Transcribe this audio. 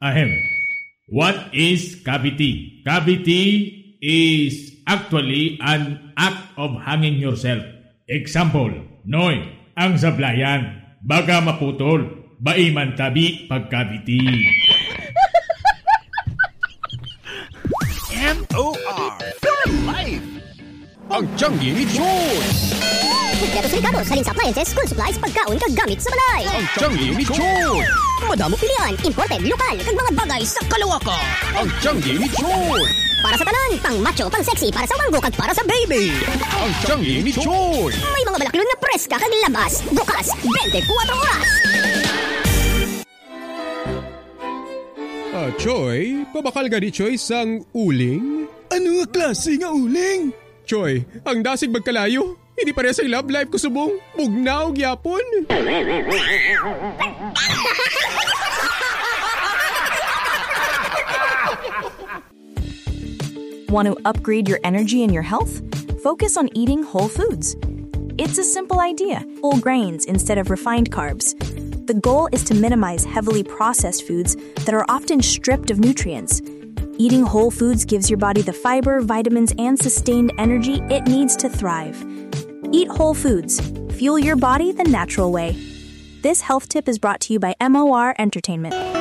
Ahem. What is cavity? Cavity is actually an act of hanging yourself. Example, Noy, ang sablayan, baga maputol, baiman tabi pagkavity. M.O.R. for life! Ang Tianggi ni Choy! Kompleto sa Ricardo, Saling Appliances, School Supplies, pagkaon, kaggamit sa balay. Ang Tianggi ni Choy! Madamo pilian, imported, lokal, kag mga bagay sa kalawakan. Ang Tianggi ni Choy! Para sa tanan, pang macho, pang sexy, para sa wanggo, kag para sa baby. Ang Tianggi ni Choy! May mga balakilon na preska kag labas, bukas, 24 oras. Choy, pabakal ka di Choy sang uling? Ano nga klase nga uling? Choy, ang dasig magkalayo. Hindi pare sa love life ko subong. Bugnaw gyapon. Want to upgrade your energy and your health? Focus on eating whole foods. It's a simple idea. Whole grains instead of refined carbs. The goal is to minimize heavily processed foods that are often stripped of nutrients. Eating whole foods gives your body the fiber, vitamins, and sustained energy it needs to thrive. Eat whole foods. Fuel your body the natural way. This health tip is brought to you by MOR Entertainment.